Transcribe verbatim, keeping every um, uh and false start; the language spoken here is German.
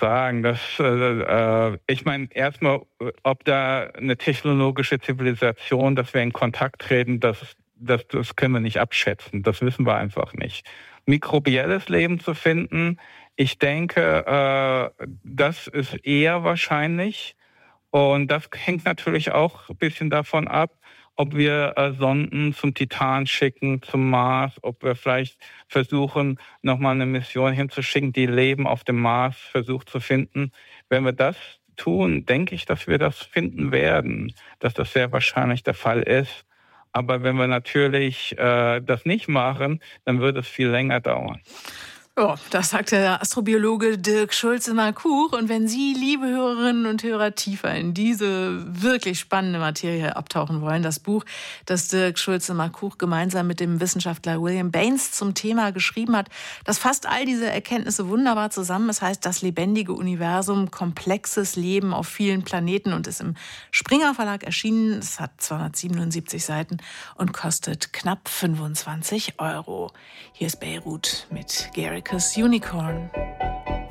sagen. Das, äh, äh, ich meine, erstmal, ob da eine technologische Zivilisation, dass wir in Kontakt treten, das, das, das können wir nicht abschätzen. Das wissen wir einfach nicht. Mikrobielles Leben zu finden, ich denke, äh, das ist eher wahrscheinlich. Und das hängt natürlich auch ein bisschen davon ab, ob wir äh, Sonden zum Titan schicken, zum Mars, ob wir vielleicht versuchen, nochmal eine Mission hinzuschicken, die Leben auf dem Mars versucht zu finden. Wenn wir das tun, denke ich, dass wir das finden werden, dass das sehr wahrscheinlich der Fall ist. Aber wenn wir natürlich äh, das nicht machen, dann wird es viel länger dauern. Ja, das sagt der Astrobiologe Dirk Schulze-Markuch. Und wenn Sie, liebe Hörerinnen und Hörer, tiefer in diese wirklich spannende Materie abtauchen wollen, das Buch, das Dirk Schulze-Markuch gemeinsam mit dem Wissenschaftler William Baines zum Thema geschrieben hat, das fasst all diese Erkenntnisse wunderbar zusammen. Es heißt Das lebendige Universum, komplexes Leben auf vielen Planeten und ist im Springer Verlag erschienen. Es hat zweihundertsiebenundsiebzig Seiten und kostet knapp fünfundzwanzig Euro. Hier ist Beirut mit Gary Unicorn.